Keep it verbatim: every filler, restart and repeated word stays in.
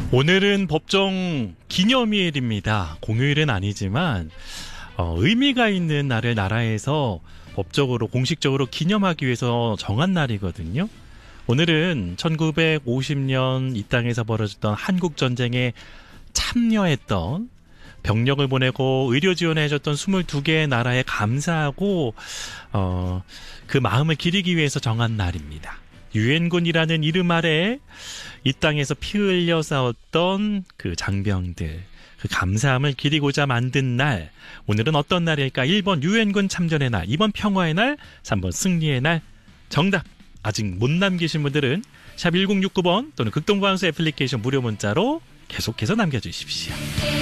오늘은 법정 기념일입니다. 공휴일은 아니지만 어, 의미가 있는 날을 나라에서 법적으로 공식적으로 기념하기 위해서 정한 날이거든요. 오늘은 천구백오십 년 이 땅에서 벌어졌던 한국전쟁에 참여했던, 병력을 보내고 의료 지원해줬던 스물두 개의 나라에 감사하고 어, 그 마음을 기리기 위해서 정한 날입니다. 유엔군이라는 이름 아래 이 땅에서 피 흘려 싸웠던 그 장병들, 그 감사함을 기리고자 만든 날. 오늘은 어떤 날일까? 일 번 유엔군 참전의 날, 이 번 평화의 날, 삼 번 승리의 날. 정답 아직 못 남기신 분들은 샵 일공육구 번 또는 극동방송 애플리케이션 무료 문자로 계속해서 남겨주십시오.